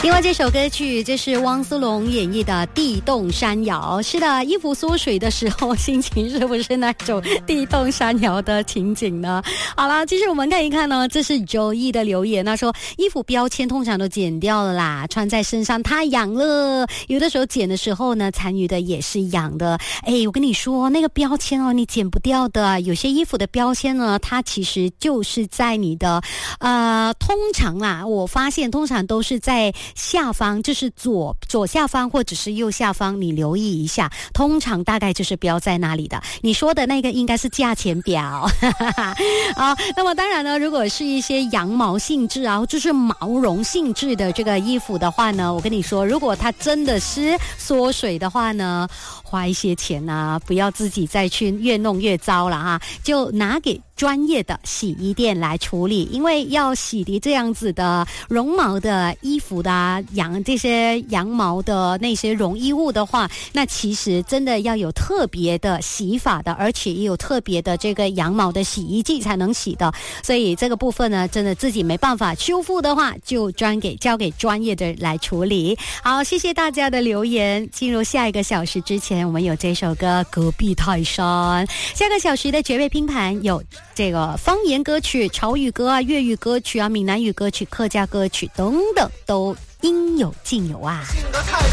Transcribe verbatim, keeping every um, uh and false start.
另外这首歌曲这是汪苏泷演绎的《地动山摇》。是的，衣服缩水的时候心情是不是那种地动山摇的情景呢？好啦，其实我们看一看呢，这是周一的留言，他说衣服标签通常都剪掉了啦，穿在身上太痒了，有的时候剪的时候呢残余的也是痒的。诶，我跟你说那个标签哦，你剪不掉的，有些衣服的标签呢，它其实就是在你的呃通常啦，我发现通常都是在下方，就是左左下方或者是右下方，你留意一下，通常大概就是标在那里的。你说的那个应该是价钱表啊。那么当然呢，如果是一些羊毛性质啊，就是毛绒性质的这个衣服的话呢，我跟你说，如果它真的是缩水的话呢，花一些钱啊，不要自己再去越弄越糟了哈，就拿给专业的洗衣店来处理。因为要洗涤这样子的绒毛的衣服的、啊、羊这些羊毛的那些绒衣物的话，那其实真的要有特别的洗法的，而且也有特别的这个羊毛的洗衣剂才能洗的。所以这个部分呢，真的自己没办法修复的话，就专给交给专业的来处理。好，谢谢大家的留言。进入下一个小时之前，我们有这首歌《隔壁泰山》。下个小时的绝味拼盘有这个方言歌曲、潮语歌啊、粤语歌曲啊、闽南语歌曲、客家歌曲等等，都应有尽有啊。